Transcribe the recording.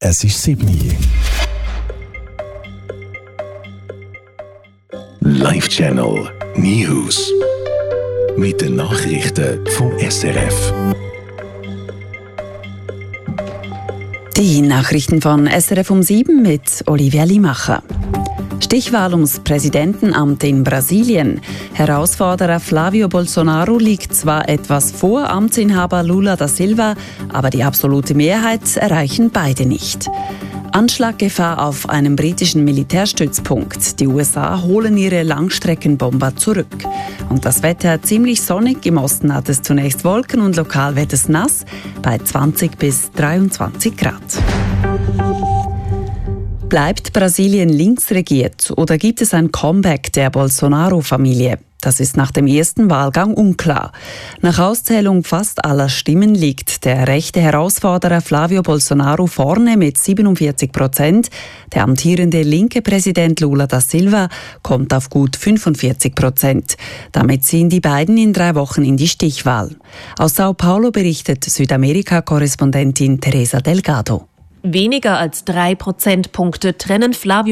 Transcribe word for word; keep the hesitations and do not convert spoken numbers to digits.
Es ist sieben Uhr. Live Channel News. Mit den Nachrichten vom S R F. Die Nachrichten von S R F um sieben mit Olivia Limacher. Stichwahl ums Präsidentenamt in Brasilien. Herausforderer Flávio Bolsonaro liegt zwar etwas vor Amtsinhaber Lula da Silva, aber die absolute Mehrheit erreichen beide nicht. Anschlaggefahr auf einem britischen Militärstützpunkt. Die U S A holen ihre Langstreckenbomber zurück. Und das Wetter ziemlich sonnig. Im Osten hat es zunächst Wolken und lokal wird es nass bei zwanzig bis dreiundzwanzig Grad. Bleibt Brasilien linksregiert oder gibt es ein Comeback der Bolsonaro-Familie? Das ist nach dem ersten Wahlgang unklar. Nach Auszählung fast aller Stimmen liegt der rechte Herausforderer Flávio Bolsonaro vorne mit siebenundvierzig Prozent. Der amtierende linke Präsident Lula da Silva kommt auf gut fünfundvierzig Prozent. Damit ziehen die beiden in drei Wochen in die Stichwahl. Aus Sao Paulo berichtet Südamerika-Korrespondentin Teresa Delgado. Weniger als drei Prozentpunkte trennen Flávio